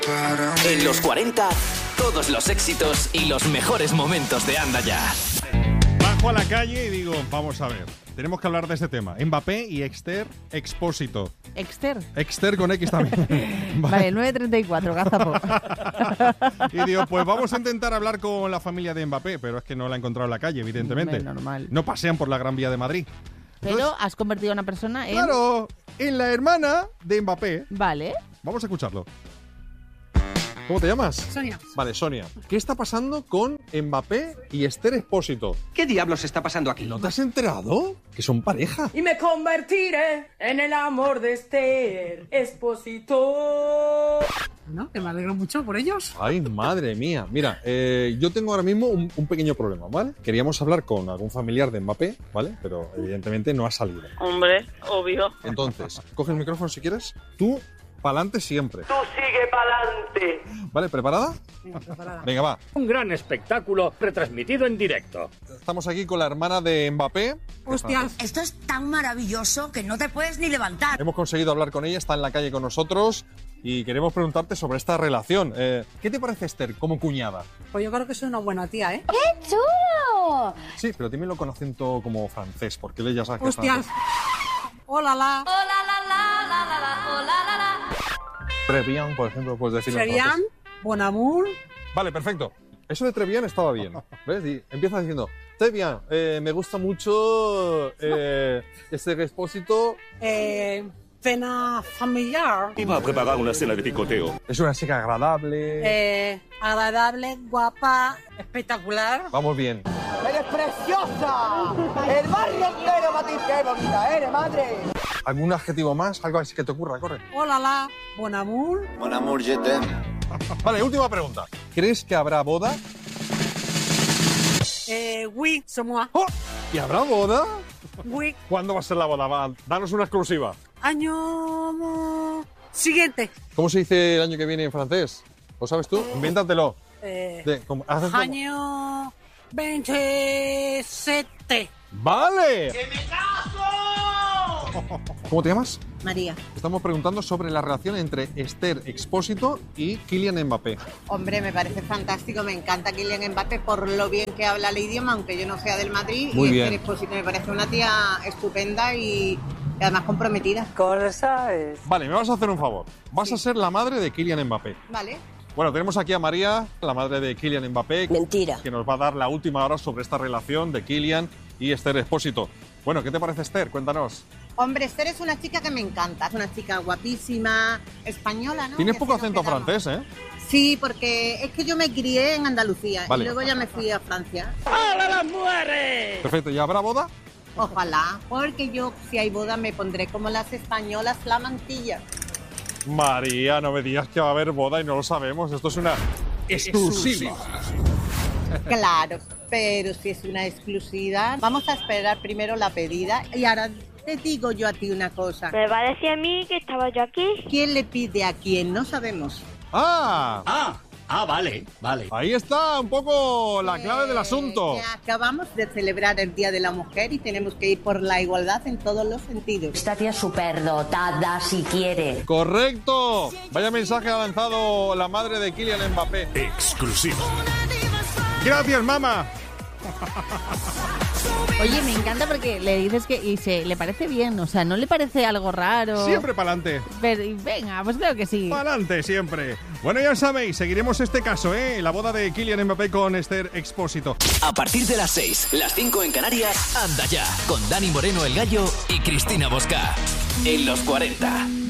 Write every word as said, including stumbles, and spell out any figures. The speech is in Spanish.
En los cuarenta, todos los éxitos y los mejores momentos de Anda Ya. Bajo a la calle y digo, vamos a ver, tenemos que hablar de este tema. Mbappé y Esther Expósito. ¿Exter? Esther con X también. Vale, nueve treinta y cuatro, gazapo. Y digo, pues vamos a intentar hablar con la familia de Mbappé, pero es que no la he encontrado en la calle, evidentemente. Hombre, normal. No pasean por la Gran Vía de Madrid. Pero Entonces, has convertido a una persona en... claro, en la hermana de Mbappé. Vale. Vamos a escucharlo. ¿Cómo te llamas? Sonia. Vale, Sonia. ¿Qué está pasando con Mbappé y Esther Expósito? ¿Qué diablos está pasando aquí? ¿No te has enterado? Que son pareja. Y me convertiré en el amor de Esther Expósito. ¿No? Que me alegro mucho por ellos. Ay, madre mía. Mira, eh, yo tengo ahora mismo un, un pequeño problema, ¿vale? Queríamos hablar con algún familiar de Mbappé, ¿vale? Pero evidentemente no ha salido. Hombre, obvio. Entonces, coge el micrófono si quieres. Tú, pa'lante siempre. Tú sigue pa'lante. ¿Vale? ¿Preparada? Venga, preparada. Venga, va. Un gran espectáculo retransmitido en directo. Estamos aquí con la hermana de Mbappé. Hostias. Esto es tan maravilloso que no te puedes ni levantar. Hemos conseguido hablar con ella, está en la calle con nosotros y queremos preguntarte sobre esta relación. Eh, ¿Qué te parece Esther como cuñada? Pues yo creo que soy una buena tía, ¿eh? ¡Qué chulo! Sí, pero dímelo con acento como francés, porque él ya sabe que es Hostias. francés. Hola, la. Hola, la, la, la, la, la, hola, la, la. Très bien, por ejemplo, puedes decirlo en Serian, francés. Bon Amour. Vale, perfecto. Eso de très bien estaba bien. ¿Ves? Y empieza diciendo, très bien, eh, me gusta mucho eh, este Expósito. Eh, cena familiar. Iba a preparar una cena de picoteo. Es una chica agradable. Eh, agradable, guapa, espectacular. Vamos bien. ¡Eres preciosa! ¡El barrio entero va a decir qué bonita eres, madre! ¿Algún adjetivo más? ¿Algo así que te ocurra? Corre. Hola, la. Bon Amour. Mon amour, je t'aime. Vale, última pregunta. ¿Crees que habrá boda? Eh, oui, c'est moi. ¡Oh! ¿Y habrá boda? Oui. ¿Cuándo va a ser la boda? Va, danos una exclusiva. Año siguiente. ¿Cómo se dice el año que viene en francés? ¿Lo sabes tú? Invéntatelo. Eh, De- como- haces como- año veintisiete. ¡Vale! ¿Cómo te llamas? María. Estamos preguntando sobre la relación entre Esther Expósito y Kylian Mbappé. Hombre, me parece fantástico, me encanta Kylian Mbappé por lo bien que habla el idioma, aunque yo no sea del Madrid. Muy y bien. Esther Expósito me parece una tía estupenda y, y además comprometida. Cosa es. Vale, me vas a hacer un favor. Vas Sí. a ser la madre de Kylian Mbappé. Vale. Bueno, tenemos aquí a María, la madre de Kylian Mbappé. Mentira. Que nos va a dar la última hora sobre esta relación de Kylian y Esther Expósito. Bueno, ¿qué te parece Esther? Cuéntanos. Hombre, Esther es una chica que me encanta, es una chica guapísima, española, ¿no? Tienes Que poco así nos acento quedamos. francés, ¿eh? Sí, porque es que yo me crié en Andalucía Vale. y luego ya me fui a Francia. ¡Hala las mujeres! Perfecto, ¿y habrá boda? Ojalá, porque yo si hay boda me pondré como las españolas la mantilla. María, no me digas que va a haber boda y no lo sabemos. Esto es una exclusiva. Claro, pero si es una exclusividad, vamos a esperar primero la pedida y ahora te digo yo a ti una cosa. ¿Me va a decir a mí que estaba yo aquí? ¿Quién le pide a quién? No sabemos. ¡Ah! Ah, ah, vale, vale. Ahí está un poco la clave del Eh, asunto. que acabamos de celebrar el Día de la Mujer y tenemos que ir por la igualdad en todos los sentidos. Esta tía es superdotada si quiere. ¡Correcto! Vaya mensaje ha lanzado la madre de Kylian Mbappé. Exclusivo. ¡Gracias, mamá! Oye, me encanta porque le dices que y se le parece bien, o sea, no le parece algo raro. Siempre pa'lante. Pero, y venga, pues creo que sí. Pa'lante, siempre. Bueno, ya sabéis, seguiremos este caso, ¿eh? La boda de Kylian Mbappé con Esther Expósito. A partir de las seis, las cinco en Canarias, Anda Ya, con Dani Moreno el Gallo y Cristina Bosca. En los cuarenta.